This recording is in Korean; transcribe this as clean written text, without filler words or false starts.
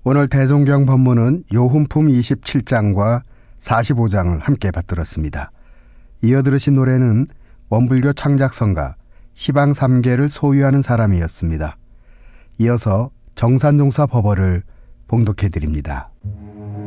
오늘 대종경 법문은 요훈품 27장과 45장을 함께 받들었습니다. 이어 들으신 노래는 원불교 창작성가 시방 3계를 소유하는 사람이었습니다. 이어서 정산종사 법어를 봉독해 드립니다.